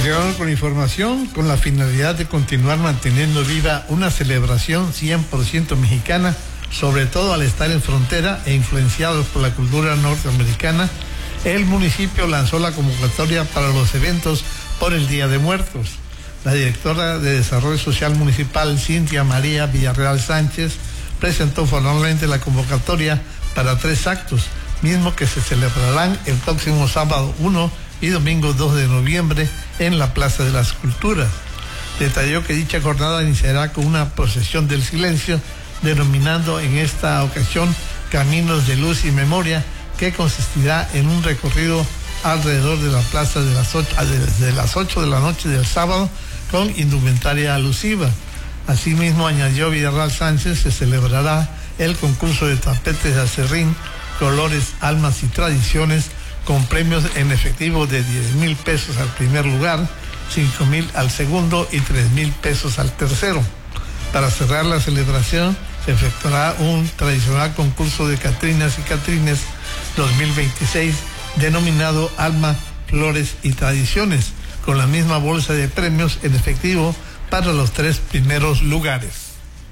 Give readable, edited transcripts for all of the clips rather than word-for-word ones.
Continuamos con información con la finalidad de continuar manteniendo viva una celebración 100% mexicana, sobre todo al estar en frontera e influenciados por la cultura norteamericana. El municipio lanzó la convocatoria para los eventos por el Día de Muertos. La directora de Desarrollo Social Municipal, Cintia María Villarreal Sánchez, presentó formalmente la convocatoria para 3 actos, mismos que se celebrarán el próximo sábado 1 y domingo 2 de noviembre en la Plaza de las Culturas. Detalló que dicha jornada iniciará con una procesión del silencio, denominando en esta ocasión Caminos de Luz y Memoria, que consistirá en un recorrido alrededor de la plaza desde las 8 de la noche del sábado con indumentaria alusiva. Asimismo, añadió Villarreal Sánchez, se celebrará el concurso de tapetes de acerrín, colores, almas y tradiciones, con premios en efectivo de 10,000 pesos al primer lugar, 5,000 al segundo y 3,000 pesos al tercero. Para cerrar la celebración, se efectuará un tradicional concurso de Catrinas y Catrines 2026, denominado Alma, Flores y Tradiciones, con la misma bolsa de premios en efectivo para los 3 primeros lugares.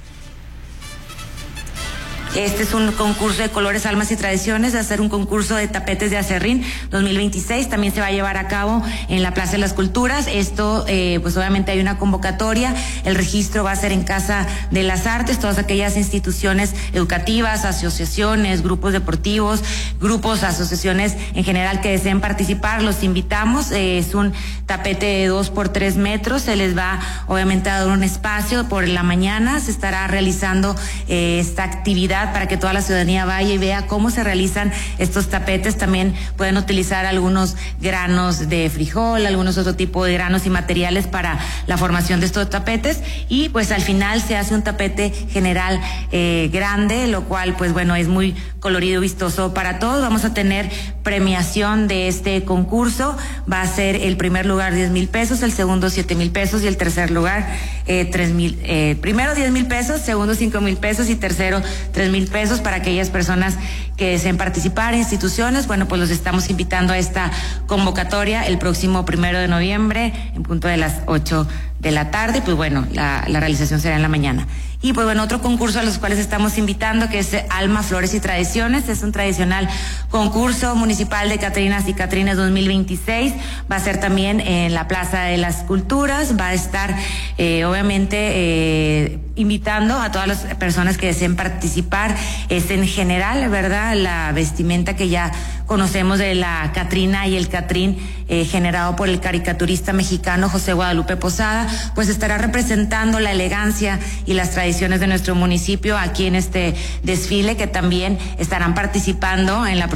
Este es un concurso de colores, almas y tradiciones, de hacer un concurso de tapetes de acerrín 2026, también se va a llevar a cabo en la Plaza de las Culturas. Esto, pues obviamente hay una convocatoria, el registro va a ser en Casa de las Artes, todas aquellas instituciones educativas, asociaciones, grupos deportivos, grupos, asociaciones en general que deseen participar, los invitamos. Es un tapete de 2 por 3 metros, se les va obviamente a dar un espacio por la mañana, se estará realizando esta actividad para que toda la ciudadanía vaya y vea cómo se realizan estos tapetes. También pueden utilizar algunos granos de frijol, algunos otro tipo de granos y materiales para la formación de estos tapetes, y pues al final se hace un tapete general grande, lo cual pues bueno es muy colorido, vistoso para todos. Vamos a tener premiación de este concurso, va a ser el primer lugar 10,000 pesos, el segundo 7,000 pesos y el tercer lugar 3,000, primero 10,000 pesos, segundo 5,000 pesos y tercero 3,000 pesos para aquellas personas que deseen participar, instituciones. Bueno, pues los estamos invitando a esta convocatoria el próximo 1 de noviembre en punto de las 8 de la tarde. Pues bueno, la realización será en la mañana. Y pues bueno, otro concurso a los cuales estamos invitando, que es Alma, Flores y Tradiciones, es un tradicional concurso municipal de Catrinas y Catrines 2026, va a ser también en la Plaza de las Culturas, va a estar obviamente invitando a todas las personas que deseen participar. Es en general, ¿verdad?, la vestimenta que ya conocemos de la Catrina y el Catrín, generado por el caricaturista mexicano José Guadalupe Posada, pues estará representando la elegancia y las tradiciones de nuestro municipio aquí en este desfile, que también estarán participando en la